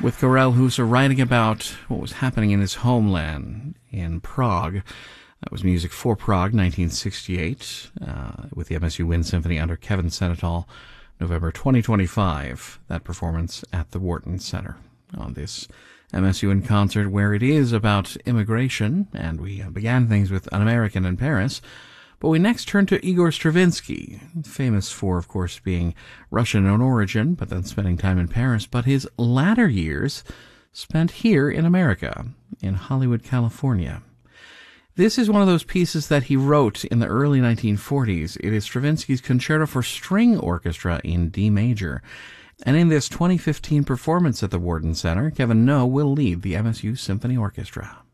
with Karel Husa writing about what was happening in his homeland in Prague. That was music for Prague, 1968, with the MSU Wind Symphony under Kevin Senetol, November 2025. That performance at the Wharton Center on this MSU in Concert, where it is about immigration, and we began things with An American in Paris. But we next turn to Igor Stravinsky, famous for, of course, being Russian in origin, but then spending time in Paris. But his latter years spent here in America, in Hollywood, California. This is one of those pieces that he wrote in the early 1940s. It is Stravinsky's Concerto for String Orchestra in D major. And in this 2015 performance at the Wharton Center, Kevin No will lead the MSU Symphony Orchestra.